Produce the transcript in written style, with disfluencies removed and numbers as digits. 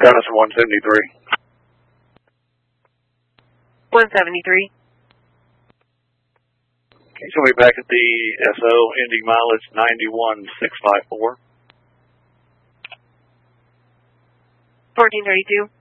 Madison 173. 173. Okay, so we'll be back at the SO, ending mileage 91,654. 1432.